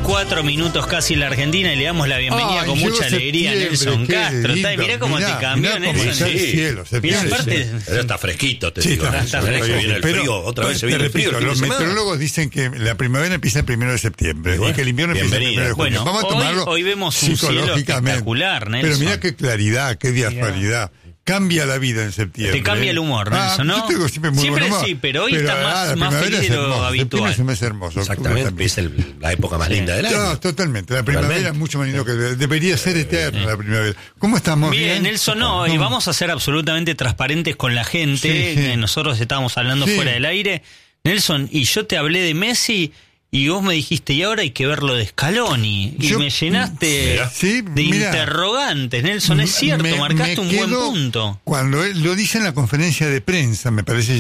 4 minutos casi en la Argentina y le damos la bienvenida con mucha alegría a Nelson Castro. Mirá cómo te cambió, Nelson. Mirá, aparte, está fresquito, te sí, digo. Está fresco. Viene el frío, otra vez se viene el frío. Los meteorólogos dicen que la primavera empieza el 1 de septiembre y que el invierno empieza el 1 de junio. Bueno, vamos a tomarlo hoy vemos un cielo espectacular, Nelson. Pero mirá qué claridad, qué diafragilidad. Cambia la vida en septiembre. Te cambia el humor, Nelson, ¿no? Yo tengo siempre muy buen humor. Sí, pero hoy está más feliz de lo habitual. Es un mes hermoso. Exactamente, es la época más linda del año. No, totalmente. La primavera es mucho más lindo que debería ser eterna la primavera. ¿Cómo estamos? Bien, Nelson, y vamos a ser absolutamente transparentes con la gente. Sí. Nosotros estábamos hablando fuera del aire. Nelson, y yo te hablé de Messi y vos me dijiste, y ahora hay que ver lo de Scaloni. Y me llenaste de interrogantes, Nelson. Es cierto, marcaste un buen punto. Cuando él lo dice en la conferencia de prensa, me parece